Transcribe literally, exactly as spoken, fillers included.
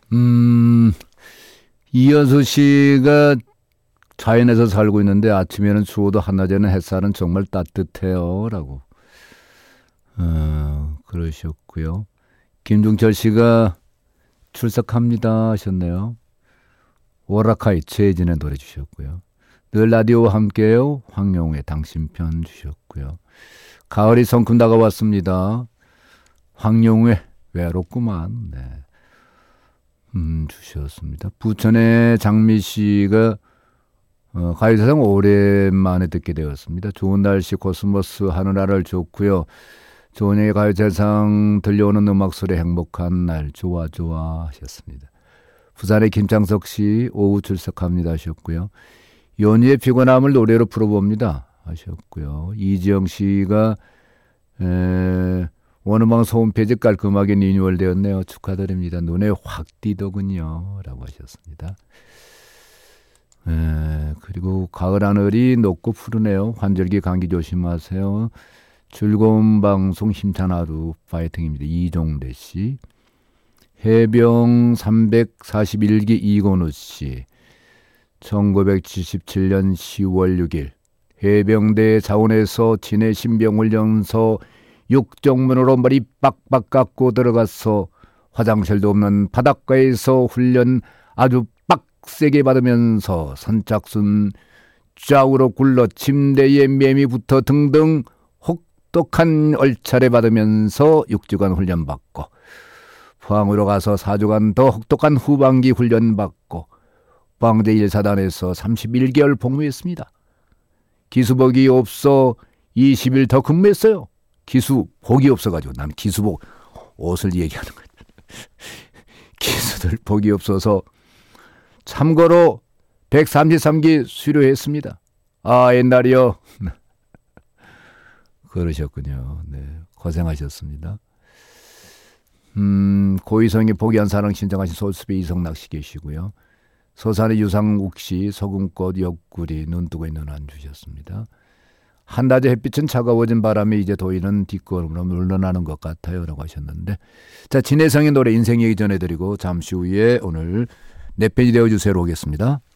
음, 이현수 씨가 자연에서 살고 있는데 아침에는 추워도 한낮에는 햇살은 정말 따뜻해요. 라고, 어, 그러셨고요. 김종철 씨가 출석합니다 하셨네요. 오라카이 최진의 노래 주셨고요. 늘 라디오와 함께요. 황영우의 당신편 주셨고요. 가을이 성큼 다가왔습니다. 황영우의 외롭구만. 네. 음, 주셨습니다. 부천의 장미 씨가 어, 가요사상 오랜만에 듣게 되었습니다. 좋은 날씨 코스모스 하늘나라를 좋고요. 조은영의 가요사상 들려오는 음악 소리 행복한 날 좋아 좋아 하셨습니다. 부산의 김창석 씨 오후 출석합니다 하셨고요. 연희의 피곤함을 노래로 풀어봅니다 하셨고요. 이지영 씨가 에, 원음방송 홈페이지 깔끔하게 리뉴얼 되었네요. 축하드립니다. 눈에 확 띄더군요. 라고 하셨습니다. 에, 그리고 가을 하늘이 높고 푸르네요. 환절기 감기 조심하세요. 즐거운 방송 힘찬 하루 파이팅입니다. 이종대 씨. 해병 삼백사십일 기 이건우 씨. 천구백칠십칠 년 시월 육 일 해병대 자원에서 진해 신병훈련소 육정문으로 머리 빡빡 깎고 들어가서 화장실도 없는 바닷가에서 훈련 아주 빡세게 받으면서 선착순 좌우로 굴러 침대에 매미 붙어 등등 혹독한 얼차례 받으면서 육 주간 훈련받고 포항으로 가서 사 주간 더 혹독한 후반기 훈련받고 포항제 일 사단에서 삼십일 개월 복무했습니다. 기수복이 없어 이십 일 더 근무했어요. 기수복이 없어가지고 난 기수복 옷을 얘기하는 거야. 기수들 복이 없어서 참고로 백삼십삼 기 수료했습니다. 아 옛날이요. 그러셨군요. 네, 고생하셨습니다. 음, 고희성이 포기한 사랑 신청하신 소수배 이성락 씨 계시고요. 서산의 유상욱 씨 소금꽃 옆구리 눈뜨고 있는 한 주셨습니다. 한낮의 햇빛은 차가워진 바람에 이제 더위는 뒷걸음으로 물러나는 것 같아요 라고 하셨는데, 자 진혜성의 노래 인생 얘기 전해드리고 잠시 후에 오늘 내 팬이 되어주세요로 오겠습니다.